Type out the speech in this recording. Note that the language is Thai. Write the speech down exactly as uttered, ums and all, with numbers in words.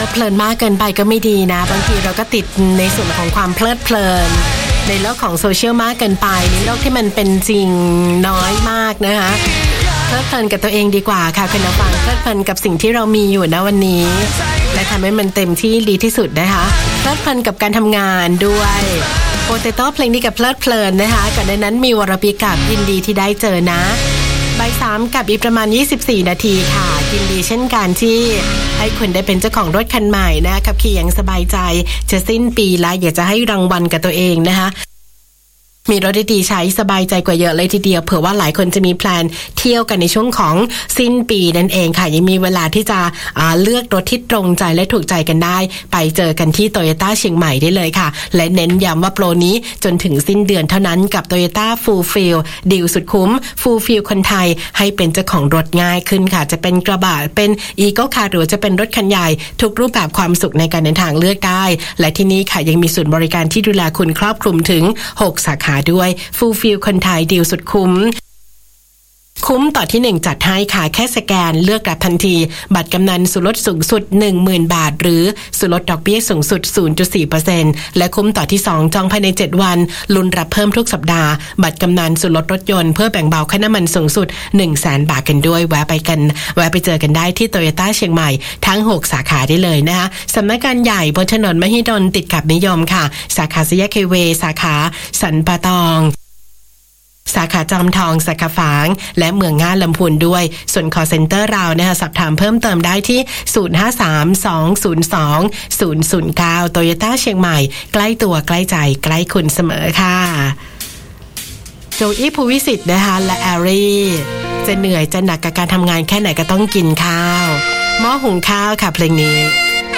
เพลินมากเกินไปก็ไม่ดีนะบางทีเราก็ติดในส่วนของความเพลิดเพลินในโลกของโซเชียลมากเกินไปในโลกที่มันเป็นจริงน้อยมากนะคะเพลิดเพลินกับตัวเองดีกว่าค่ะคุณผู้ฟังเพลิดเพลินกับสิ่งที่เรามีอยู่นะวันนี้และทำให้มันเต็มที่ดีที่สุดนะคะเพลิดเพลินกับการทำงานด้วยโปเตโต้เพลงนี้กับเพลิดเพลินนะคะก่อนในนั้นมีวรปีกับยินดีที่ได้เจอนะบ่ายสามกับอีกประมาณยี่สิบสี่นาทีค่ะยินดีเช่นกันที่ให้คุณได้เป็นเจ้าของรถคันใหม่นะขับขี่อย่างสบายใจจะสิ้นปีแล้วอยากจะให้รางวัลกับตัวเองนะคะมีรถดีๆใช้สบายใจกว่าเยอะเลยทีเดียวเผื่อว่าหลายคนจะมีแพลนเที่ยวกันในช่วงของสิ้นปีนั่นเองค่ะยังมีเวลาที่จะเลือกรถที่ตรงใจและถูกใจกันได้ไปเจอกันที่ Toyota เชียงใหม่ได้เลยค่ะและเน้นย้ำว่าโปรนี้จนถึงสิ้นเดือนเท่านั้นกับ Toyota Full Feel ดีลสุดคุ้ม Full Feel คนไทยให้เป็นเจ้าของรถง่ายขึ้นค่ะจะเป็นกระบะเป็น Eco Car หรือจะเป็นรถคันใหญ่ทุกรูปแบบความสุขในการเดินทางเลือกได้และที่นี่ค่ะยังมีศูนย์บริการที่ดูแลคุณครอบคลุมถึงหกสาขาด้วยฟูลฟิลคนไทยดีลสุดคุ้มคุ้มต่อที่หนึ่งจัดให้ค่ะแค่สแกนเลือกรับทันทีบัตรกำนันส่วนลดสูงสุด หนึ่งหมื่น บาทหรือส่วนลดดอกเบี้ยสูงสุด ศูนย์จุดสี่เปอร์เซ็นต์ และคุ้มต่อที่สองจองภายในเจ็ดวันลุ้นรับเพิ่มทุกสัปดาห์บัตรกำนันส่วนลดรถยนต์เพื่อแบ่งเบาค่าน้ำมันสูงสุด หนึ่งแสน บาทกันด้วยแวะไปกันแวะไปเจอกันได้ที่ Toyota เชียงใหม่ทั้งหกสาขาได้เลยนะคะสำนักงานใหญ่บนถนนมหิดลติดกับนิยมค่ะสาขาสยามเคเวสาขาสันป่าตองสาขาจอมทองสาขาฝางและเมืองง่าลำพูนด้วยส่วน call center เรานะคะสอบถามเพิ่มเติมได้ที่ศูนย์ ห้า สาม สอง ศูนย์ สอง ศูนย์ ศูนย์ เก้า Toyota เชียงใหม่ใกล้ตัวใกล้ใจใกล้คุณเสมอค่ะโจอี้ภูวิสิทธิ์นะคะและแอรี่จะเหนื่อยจะหนักกับการทำงานแค่ไหนก็ต้องกินข้าวหม้อหุงข้าวค่ะเพลงนี้